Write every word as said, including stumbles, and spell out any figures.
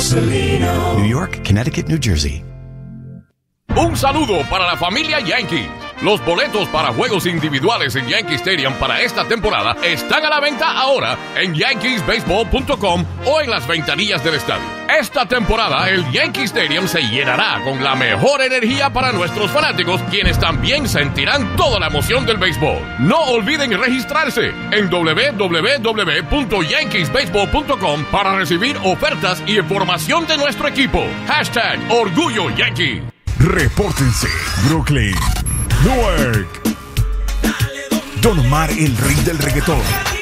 Gasolina. New York, Connecticut, New Jersey. Un saludo para la familia Yankee. Los boletos para juegos individuales en Yankee Stadium para esta temporada están a la venta ahora en yankees baseball punto com o en las ventanillas del estadio. Esta temporada el Yankee Stadium se llenará con la mejor energía para nuestros fanáticos, quienes también sentirán toda la emoción del béisbol. No olviden registrarse en doble u doble u doble u punto yankees baseball punto com para recibir ofertas y información de nuestro equipo. Hashtag Orgullo Yankee. Repórtense, Brooklyn, Newark. Don Omar, el rey del reggaetón.